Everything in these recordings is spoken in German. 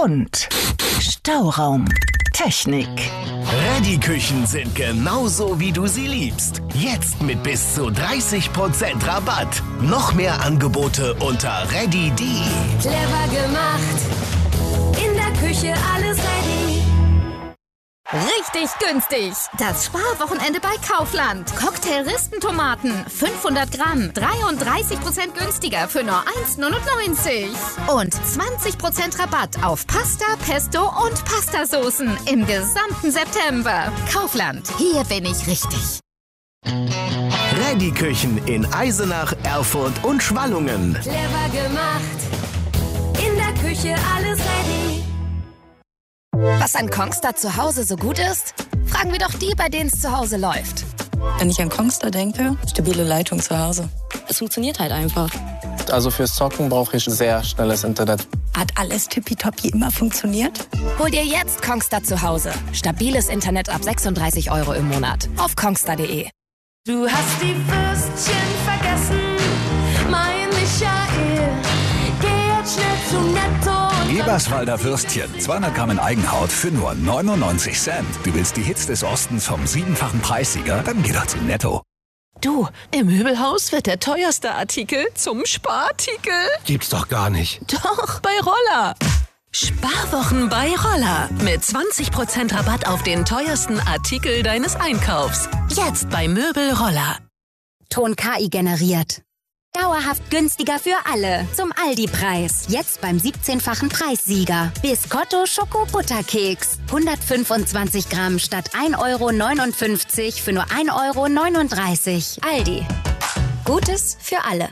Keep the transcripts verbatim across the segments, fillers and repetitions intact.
und Stauraum. Technik. Reddy-Küchen sind genauso, wie du sie liebst. Jetzt mit bis zu dreißig Prozent Rabatt. Noch mehr Angebote unter reddy punkt de. Clever gemacht. In der Küche alles ready. Richtig günstig. Das Sparwochenende bei Kaufland. Cocktail-Ristentomaten, fünfhundert Gramm, dreiunddreißig Prozent günstiger für nur eins neunundneunzig. Und zwanzig Prozent Rabatt auf Pasta, Pesto und Pastasoßen im gesamten September. Kaufland, hier bin ich richtig. Reddy-Küchen in Eisenach, Erfurt und Schwallungen. Clever gemacht. In der Küche alles ready. Was an Kongstar zu Hause so gut ist? Fragen wir doch die, bei denen es zu Hause läuft. Wenn ich an Kongstar denke, stabile Leitung zu Hause. Es funktioniert halt einfach. Also fürs Zocken brauche ich sehr schnelles Internet. Hat alles tippitoppi immer funktioniert? Hol dir jetzt Kongstar zu Hause. Stabiles Internet ab sechsunddreißig Euro im Monat. Auf kongstar punkt de. Du hast die Würstchen vergessen, mein Michael. Geh jetzt schnell zu Netto. Eberswalder Würstchen, zweihundert Gramm in Eigenhaut für nur neunundneunzig Cent. Du willst die Hits des Ostens vom siebenfachen Preissieger? Dann geh doch zu Netto. Du, im Möbelhaus wird der teuerste Artikel zum Sparartikel. Gibt's doch gar nicht. Doch, bei Roller. Sparwochen bei Roller. Mit zwanzig Prozent Rabatt auf den teuersten Artikel deines Einkaufs. Jetzt bei Möbel Roller. Ton K I generiert. Dauerhaft günstiger für alle. Zum Aldi-Preis. Jetzt beim siebzehnfachen Preissieger. Biscotto Schoko-Butterkeks. hundertfünfundzwanzig Gramm statt ein Euro neunundfünfzig für nur ein Euro neununddreißig. Aldi. Gutes für alle.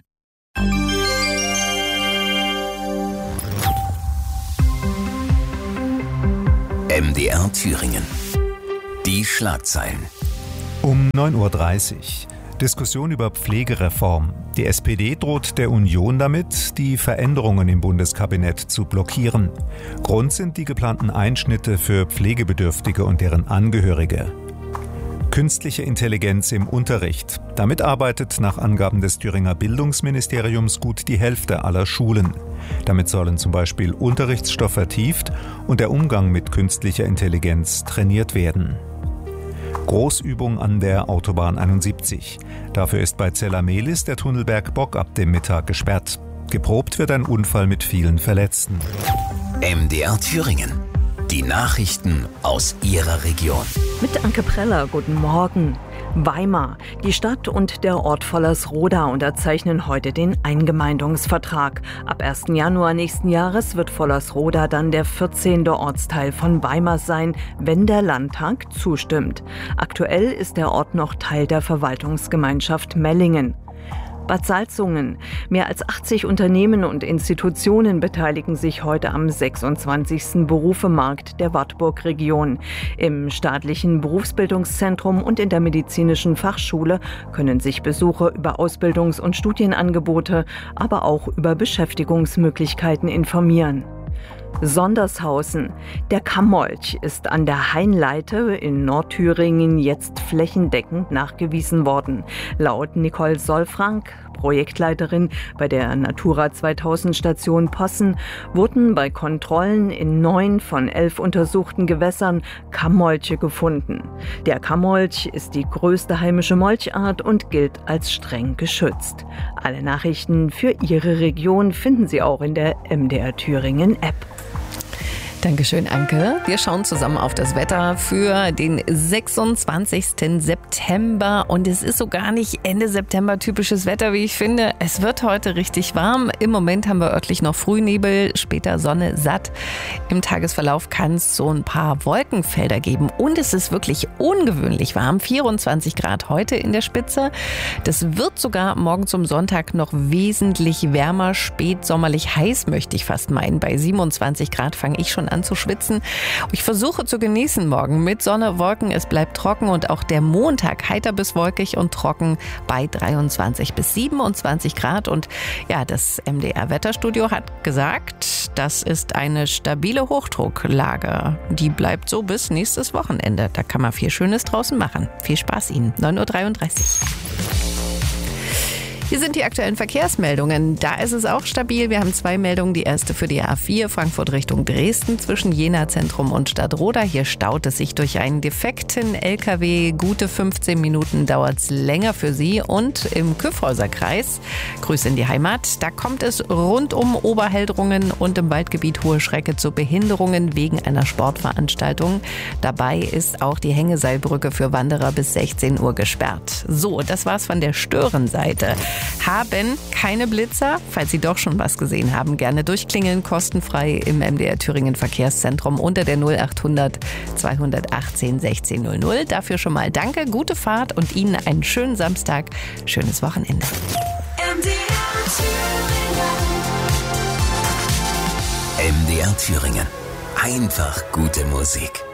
M D R Thüringen. Die Schlagzeilen. Um neun Uhr dreißig. Diskussion über Pflegereform. Die S P D droht der Union damit, die Veränderungen im Bundeskabinett zu blockieren. Grund sind die geplanten Einschnitte für Pflegebedürftige und deren Angehörige. Künstliche Intelligenz im Unterricht. Damit arbeitet nach Angaben des Thüringer Bildungsministeriums gut die Hälfte aller Schulen. Damit sollen zum Beispiel Unterrichtsstoff vertieft und der Umgang mit künstlicher Intelligenz trainiert werden. Großübung an der Autobahn einundsiebzig. Dafür ist bei Zellamelis der Tunnelberg Bock ab dem Mittag gesperrt. Geprobt wird ein Unfall mit vielen Verletzten. M D R Thüringen. Die Nachrichten aus Ihrer Region. Mit Anke Preller, guten Morgen. Weimar. Die Stadt und der Ort Vollersroda unterzeichnen heute den Eingemeindungsvertrag. Ab ersten Januar nächsten Jahres wird Vollersroda dann der vierzehnte Ortsteil von Weimar sein, wenn der Landtag zustimmt. Aktuell ist der Ort noch Teil der Verwaltungsgemeinschaft Mellingen. Bad Salzungen. Mehr als achtzig Unternehmen und Institutionen beteiligen sich heute am sechsundzwanzigsten Berufemarkt der Wartburg-Region. Im staatlichen Berufsbildungszentrum und in der medizinischen Fachschule können sich Besucher über Ausbildungs- und Studienangebote, aber auch über Beschäftigungsmöglichkeiten informieren. Sondershausen. Der Kammmolch ist an der Hainleite in Nordthüringen jetzt flächendeckend nachgewiesen worden. Laut Nicole Solfrank, Projektleiterin bei der Natura zweitausend Station Possen, wurden bei Kontrollen in neun von elf untersuchten Gewässern Kammmolche gefunden. Der Kammmolch ist die größte heimische Molchart und gilt als streng geschützt. Alle Nachrichten für Ihre Region finden Sie auch in der M D R Thüringen App. Dankeschön, Anke. Wir schauen zusammen auf das Wetter für den sechsundzwanzigsten September. Und es ist so gar nicht Ende September typisches Wetter, wie ich finde. Es wird heute richtig warm. Im Moment haben wir örtlich noch Frühnebel, später Sonne satt. Im Tagesverlauf kann es so ein paar Wolkenfelder geben. Und es ist wirklich ungewöhnlich warm. vierundzwanzig Grad heute in der Spitze. Das wird sogar morgen zum Sonntag noch wesentlich wärmer. Spätsommerlich heiß, möchte ich fast meinen. Bei siebenundzwanzig Grad fange ich schon an zu schwitzen. Ich versuche zu genießen morgen mit Sonne, Wolken. Es bleibt trocken und auch der Montag heiter bis wolkig und trocken bei dreiundzwanzig bis siebenundzwanzig Grad. Und ja, das M D R-Wetterstudio hat gesagt, das ist eine stabile Hochdrucklage. Die bleibt so bis nächstes Wochenende. Da kann man viel Schönes draußen machen. Viel Spaß Ihnen. neun Uhr dreiunddreißig. Hier sind die aktuellen Verkehrsmeldungen. Da ist es auch stabil. Wir haben zwei Meldungen. Die erste für die A vier Frankfurt Richtung Dresden zwischen Jena Zentrum und Stadtroda. Hier staut es sich durch einen defekten L K W. Gute fünfzehn Minuten dauert es länger für Sie. Und im Kyffhäuserkreis, Grüße in die Heimat, da kommt es rund um Oberheldrungen und im Waldgebiet Hohe Schrecke zu Behinderungen wegen einer Sportveranstaltung. Dabei ist auch die Hängeseilbrücke für Wanderer bis sechzehn Uhr gesperrt. So, das war's von der Störenseite. Haben keine Blitzer? Falls Sie doch schon was gesehen haben, gerne durchklingeln, kostenfrei im M D R Thüringen Verkehrszentrum unter der null acht hundert zweihundertachtzehn sechzehn null null. Dafür schon mal danke, gute Fahrt und Ihnen einen schönen Samstag, schönes Wochenende. M D R Thüringen. Einfach gute Musik.